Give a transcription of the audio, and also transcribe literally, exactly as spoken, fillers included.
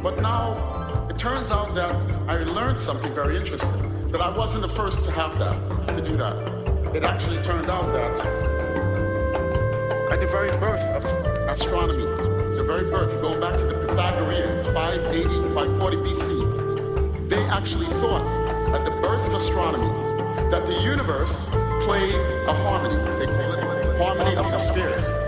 But now it turns out that I learned something very interesting, that I wasn't the first to have that, to do that. It actually turned out that at the very birth of astronomy, the very birth, going back to the Pythagoreans, five eighty, five forty B C, they actually thought at the birth of astronomy that the universe played a harmony. They call it harmony of the spheres.